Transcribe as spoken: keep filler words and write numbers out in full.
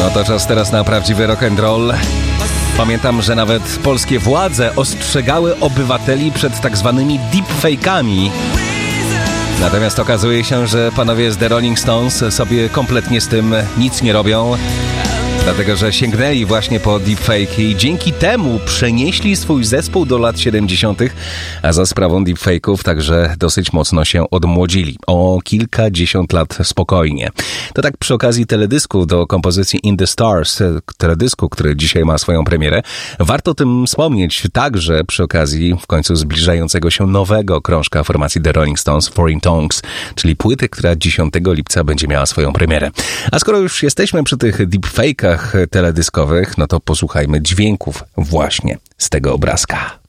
No to czas teraz na prawdziwy rock and roll. Pamiętam, że nawet polskie władze ostrzegały obywateli przed tak zwanymi deepfake'ami. Natomiast okazuje się, że panowie z The Rolling Stones sobie kompletnie z tym nic nie robią. Dlatego, że sięgnęli właśnie po deepfake i dzięki temu przenieśli swój zespół do lat siedemdziesiątych, a za sprawą deepfake'ów także dosyć mocno się odmłodzili. O kilkadziesiąt lat spokojnie. To tak przy okazji teledysku do kompozycji In the Stars, teledysku, który dzisiaj ma swoją premierę. Warto o tym wspomnieć także przy okazji w końcu zbliżającego się nowego krążka formacji The Rolling Stones, Foreign Tongues, czyli płyty, która dziesiątego lipca będzie miała swoją premierę. A skoro już jesteśmy przy tych deepfake'ach teledyskowych, no to posłuchajmy dźwięków właśnie z tego obrazka.